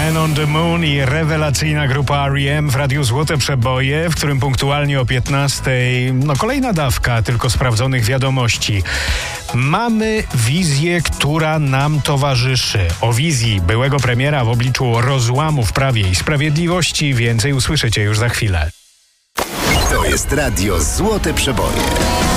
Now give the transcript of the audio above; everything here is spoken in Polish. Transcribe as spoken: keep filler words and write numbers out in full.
Man on the Moon i rewelacyjna grupa R E M w Radiu Złote Przeboje, w którym punktualnie o piętnastej, no kolejna dawka tylko sprawdzonych wiadomości. Mamy wizję, która nam towarzyszy. O wizji byłego premiera w obliczu rozłamu w Prawie i Sprawiedliwości więcej usłyszycie już za chwilę. To jest Radio Złote Przeboje.